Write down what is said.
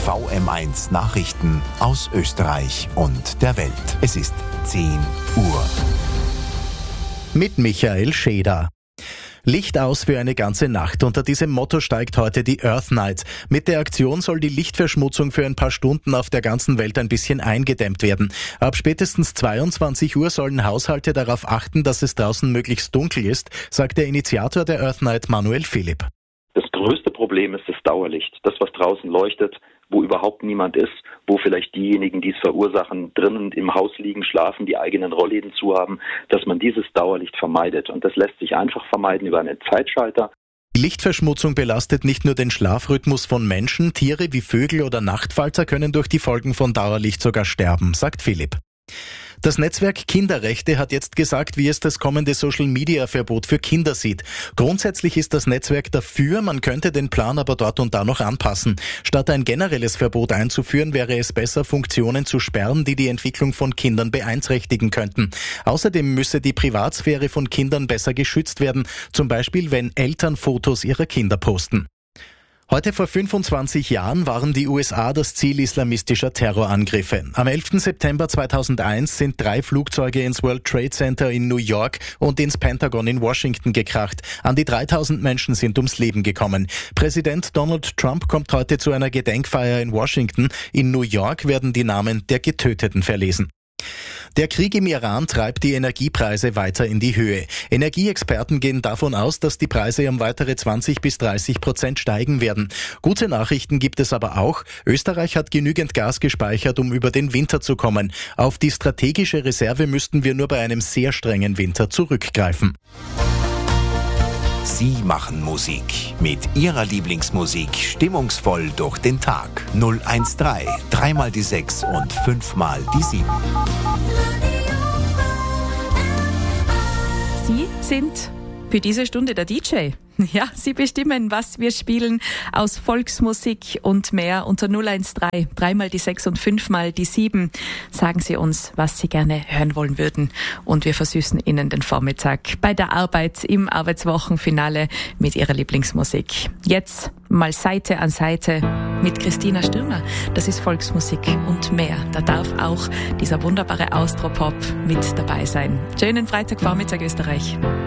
VM1 Nachrichten aus Österreich und der Welt. Es ist 10 Uhr. Mit Michael Scheder. Licht aus für eine ganze Nacht. Unter diesem Motto steigt heute die Earth Night. Mit der Aktion soll die Lichtverschmutzung für ein paar Stunden auf der ganzen Welt ein bisschen eingedämmt werden. Ab spätestens 22 Uhr sollen Haushalte darauf achten, dass es draußen möglichst dunkel ist, sagt der Initiator der Earth Night, Manuel Philipp. Das größte Problem ist das Dauerlicht. Das, was draußen leuchtet, wo überhaupt niemand ist, wo vielleicht diejenigen, die es verursachen, drinnen im Haus liegen, schlafen, die eigenen Rollläden zu haben, dass man dieses Dauerlicht vermeidet. Und das lässt sich einfach vermeiden über einen Zeitschalter. Die Lichtverschmutzung belastet nicht nur den Schlafrhythmus von Menschen, Tiere wie Vögel oder Nachtfalter können durch die Folgen von Dauerlicht sogar sterben, sagt Philipp. Das Netzwerk Kinderrechte hat jetzt gesagt, wie es das kommende Social-Media-Verbot für Kinder sieht. Grundsätzlich ist das Netzwerk dafür, man könnte den Plan aber dort und da noch anpassen. Statt ein generelles Verbot einzuführen, wäre es besser, Funktionen zu sperren, die die Entwicklung von Kindern beeinträchtigen könnten. Außerdem müsse die Privatsphäre von Kindern besser geschützt werden, zum Beispiel wenn Eltern Fotos ihrer Kinder posten. Heute vor 25 Jahren waren die USA das Ziel islamistischer Terrorangriffe. Am 11. September 2001 sind 3 Flugzeuge ins World Trade Center in New York und ins Pentagon in Washington gekracht. An die 3000 Menschen sind ums Leben gekommen. Präsident Donald Trump kommt heute zu einer Gedenkfeier in Washington. In New York werden die Namen der Getöteten verlesen. Der Krieg im Iran treibt die Energiepreise weiter in die Höhe. Energieexperten gehen davon aus, dass die Preise um weitere 20-30% steigen werden. Gute Nachrichten gibt es aber auch. Österreich hat genügend Gas gespeichert, um über den Winter zu kommen. Auf die strategische Reserve müssten wir nur bei einem sehr strengen Winter zurückgreifen. Sie machen Musik. Mit Ihrer Lieblingsmusik stimmungsvoll durch den Tag. 013, 3 mal die 6 und 5 mal die 7. Sie sind für diese Stunde der DJ. Ja, Sie bestimmen, was wir spielen aus Volksmusik und mehr. Unter 013, 3 mal die 6 und 5 mal die 7. Sagen Sie uns, was Sie gerne hören wollen würden. Und wir versüßen Ihnen den Vormittag bei der Arbeit im Arbeitswochenfinale mit Ihrer Lieblingsmusik. Jetzt mal Seite an Seite mit Christina Stürmer. Das ist Volksmusik und mehr. Da darf auch dieser wunderbare Austropop mit dabei sein. Schönen Freitagvormittag, Österreich.